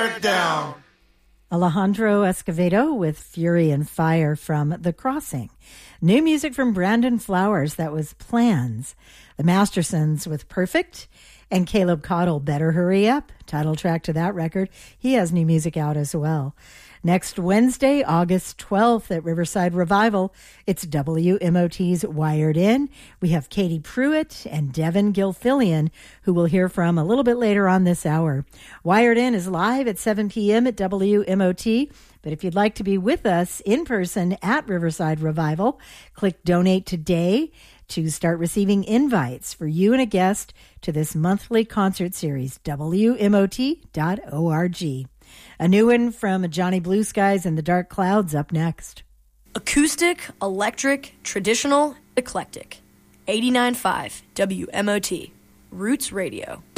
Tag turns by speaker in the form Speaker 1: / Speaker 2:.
Speaker 1: tear it down.
Speaker 2: Alejandro Escovedo with Fury and Fire from The Crossing. New music from Brandon Flowers, that was Plans. The Mastersons with Perfect. And Caleb Cottle, Better Hurry Up, title track to that record. He has new music out as well. Next Wednesday, August 12th at Riverside Revival, it's WMOT's Wired In. We have Katie Pruitt and Devin Gilfillian, who we'll hear from a little bit later on this hour. Wired In is live at 7 p.m. at WMOT. But if you'd like to be with us in person at Riverside Revival, click Donate Today to start receiving invites for you and a guest to this monthly concert series, WMOT.org. A new one from Johnny Blue Skies and the Dark Clouds up next.
Speaker 3: Acoustic, electric, traditional, eclectic. 89.5 WMOT. Roots Radio.